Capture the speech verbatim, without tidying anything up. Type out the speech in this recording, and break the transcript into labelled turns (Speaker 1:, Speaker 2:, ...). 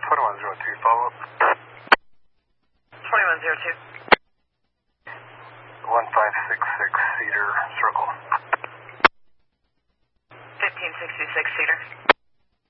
Speaker 1: twenty-one oh two, follow up.
Speaker 2: twenty-one oh two.
Speaker 1: one five six six, Cedar Circle.
Speaker 2: fifteen sixty-six, Cedar.